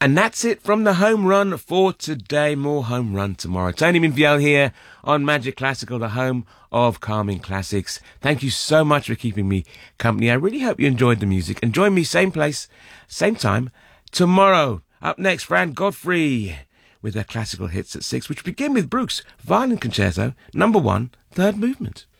And that's it from the home run for today. More home run tomorrow. Tony Minviel here on Magic Classical, the home of calming classics. Thank you so much for keeping me company. I really hope you enjoyed the music. And join me same place, same time tomorrow. Up next, Fran Godfrey with their classical hits at 6, which begin with Bruch's Violin Concerto, number 1, third movement.